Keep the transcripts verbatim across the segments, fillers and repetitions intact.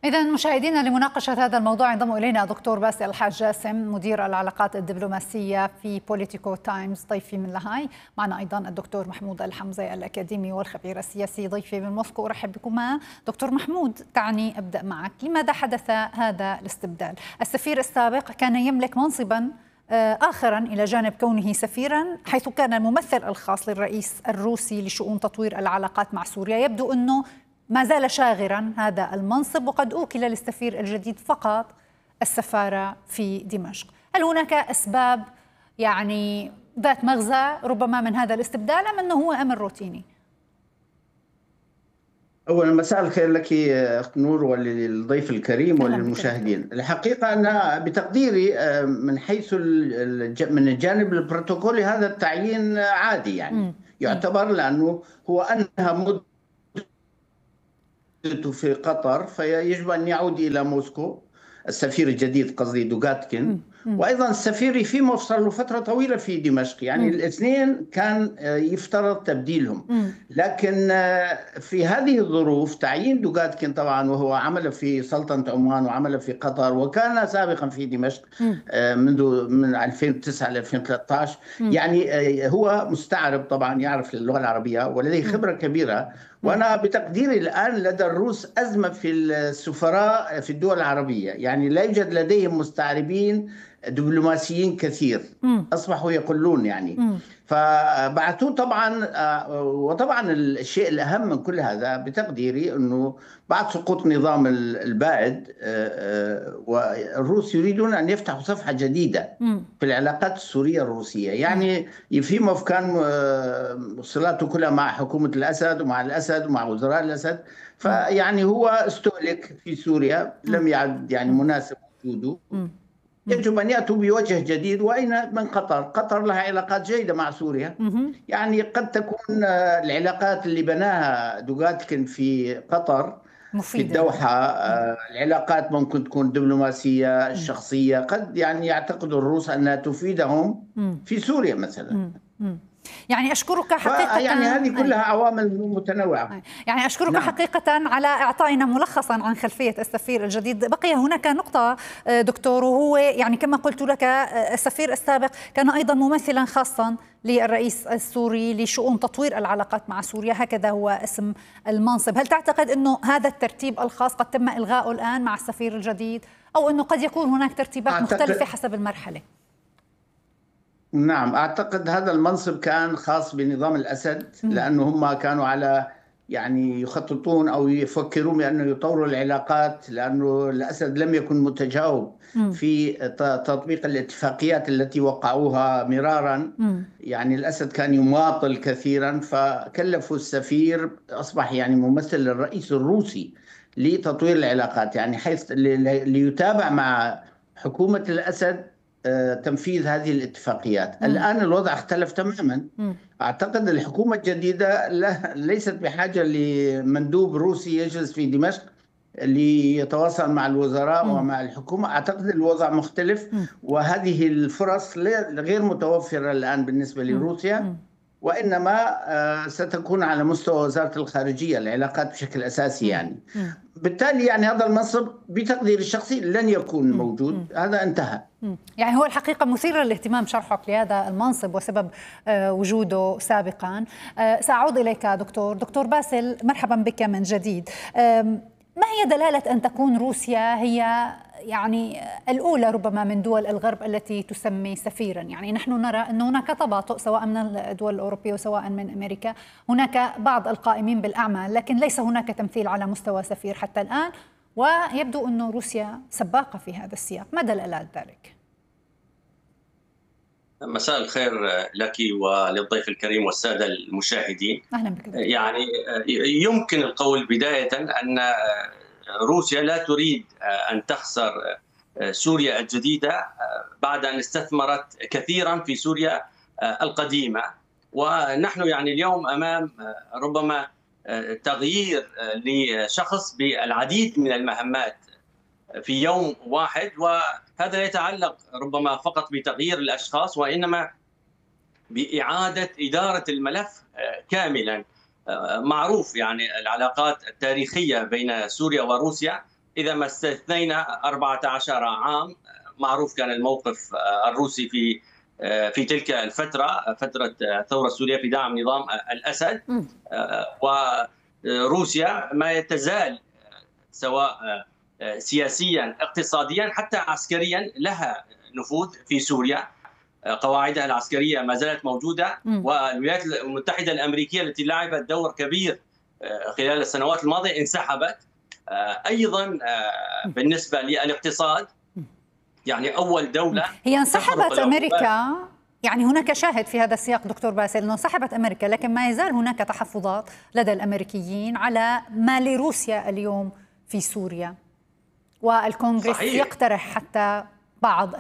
إذا مشاهدينا، لمناقشة هذا الموضوع ينضم إلينا دكتور باسل الحاج جاسم، مدير العلاقات الدبلوماسية في بوليتيكو تايمز، ضيفي من لاهاي. معنا أيضا الدكتور محمود الحمزة الأكاديمي والخبير السياسي، ضيفي من موسكو. أرحب بكما. دكتور محمود، دعني أبدأ معك. لماذا حدث هذا الاستبدال؟ السفير السابق كان يملك منصبا آخرا إلى جانب كونه سفيرا، حيث كان الممثل الخاص للرئيس الروسي لشؤون تطوير العلاقات مع سوريا. يبدو أنه ما زال شاغرا هذا المنصب، وقد أوكل للسفير الجديد فقط السفارة في دمشق. هل هناك أسباب يعني ذات مغزى ربما من هذا الاستبدال، أم أنه هو أمر روتيني؟ أولا مساء الخير لك أخت نور وللضيف الكريم وللمشاهدين. الحقيقة أنا بتقديري من حيث من الجانب البروتوكولي هذا التعيين عادي، يعني م. يعتبر، لأنه هو أنهى مدة في قطر فيجب أن يعود إلى موسكو. السفير الجديد قصدي دوغاتكين، وأيضا السفير في مفصل لفترة طويلة في دمشق، يعني م. الاثنين كان يفترض تبديلهم. م. لكن في هذه الظروف تعيين دوغاتكين طبعا، وهو عمل في سلطنة عمان وعمل في قطر وكان سابقا في دمشق م. منذ من ألفين وتسعة ل ألفين وثلاثة عشر، م. يعني هو مستعرب طبعا، يعرف اللغة العربية ولديه خبرة كبيرة. وأنا بتقديري الآن لدى الروس أزمة في السفراء في الدول العربية، يعني لا يوجد لديهم مستعربين دبلوماسيين كثير، أصبحوا يقلون يعني. م. فبعثوه طبعا. وطبعا الشيء الأهم من كل هذا بتقديري أنه بعد سقوط نظام البائد والروس يريدون أن يفتحوا صفحة جديدة م. في العلاقات السورية الروسية. يعني يفيموف كان صلاته كلها مع حكومة الأسد ومع الأسد ومع وزراء الأسد، فيعني هو استهلك في سوريا، لم يعد يعني مناسب وجوده. يجب أن يأتوا بوجه جديد. وأين من قطر؟ قطر لها علاقات جيدة مع سوريا، يعني قد تكون العلاقات اللي بناها دوغاتكين في قطر مفيدة. في الدوحة العلاقات ممكن تكون دبلوماسية شخصية، قد يعني يعتقد الروس أنها تفيدهم في سوريا مثلا. يعني أشكرك حقيقة، يعني هذه كلها عوامل متنوعة. يعني أشكرك نعم. حقيقة على إعطائنا ملخصا عن خلفية السفير الجديد. بقي هناك نقطة دكتور، وهو يعني كما قلت لك السفير السابق كان أيضا ممثلا خاصا للرئيس السوري لشؤون تطوير العلاقات مع سوريا، هكذا هو اسم المنصب. هل تعتقد أنه هذا الترتيب الخاص قد تم إلغاؤه الآن مع السفير الجديد، أو أنه قد يكون هناك ترتيبات مختلفة حسب المرحلة؟ نعم، أعتقد هذا المنصب كان خاص بنظام الأسد، لأنه هم كانوا على يعني يخططون أو يفكرون بأنه يطوروا العلاقات، لأنه الأسد لم يكن متجاوب في تطبيق الاتفاقيات التي وقعوها مرارا. يعني الأسد كان يماطل كثيرا، فكلفوا السفير، أصبح يعني ممثل للرئيس الروسي لتطوير العلاقات، يعني حيث ليتابع مع حكومة الأسد تنفيذ هذه الاتفاقيات. م. الآن الوضع اختلف تماما. م. أعتقد الحكومة الجديدة ليست بحاجة لمندوب روسي يجلس في دمشق ليتواصل مع الوزراء م. ومع الحكومة. أعتقد الوضع مختلف، م. وهذه الفرص غير متوفرة الآن بالنسبة لروسيا. م. وإنما ستكون على مستوى وزارة الخارجية العلاقات بشكل أساسي يعني. م. بالتالي يعني هذا المنصب بتقدير الشخصي لن يكون موجود. م. هذا انتهى. يعني هو الحقيقة مثير للاهتمام شرحك لهذا المنصب وسبب وجوده سابقا. سأعود إليك دكتور دكتور باسل، مرحبا بك من جديد. ما هي دلالة أن تكون روسيا هي يعني الأولى ربما من دول الغرب التي تسمي سفيرا؟ يعني نحن نرى أن هناك تباطؤ سواء من الدول الأوروبية وسواء من أمريكا، هناك بعض القائمين بالأعمال، لكن ليس هناك تمثيل على مستوى سفير حتى الآن، ويبدو أن روسيا سباقة في هذا السياق. ما دلالات ذلك؟ مساء الخير لك وللضيف الكريم والسادة المشاهدين. أهلا بك. يعني يمكن القول بداية أن روسيا لا تريد أن تخسر سوريا الجديدة بعد أن استثمرت كثيرا في سوريا القديمة، ونحن يعني اليوم أمام ربما تغيير لشخص بالعديد من المهمات في يوم واحد، وهذا لا يتعلق ربما فقط بتغيير الأشخاص وإنما بإعادة إدارة الملف كاملا. معروف يعني العلاقات التاريخية بين سوريا وروسيا إذا ما استثنينا أربعة عشر عام. معروف كان الموقف الروسي في في تلك الفترة، فترة الثورة السورية في دعم نظام الأسد. وروسيا ما تزال سواء سياسيا اقتصاديا حتى عسكريا لها نفوذ في سوريا. قواعدها العسكرية ما زالت موجودة، والولايات المتحدة الأمريكية التي لعبت دور كبير خلال السنوات الماضية انسحبت. أيضا بالنسبة للاقتصاد، يعني أول دولة هي انسحبت أمريكا. يعني هناك شاهد في هذا السياق دكتور باسل أنه انسحبت أمريكا، لكن ما يزال هناك تحفظات لدى الأمريكيين على ما لروسيا اليوم في سوريا، والكونغرس صحيح. يقترح حتى بعض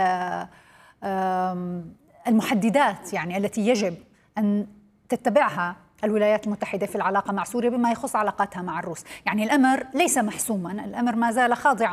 المحددات يعني التي يجب أن تتبعها الولايات المتحدة في العلاقة مع سوريا بما يخص علاقاتها مع الروس. يعني الأمر ليس محسوما، الأمر ما زال خاضعا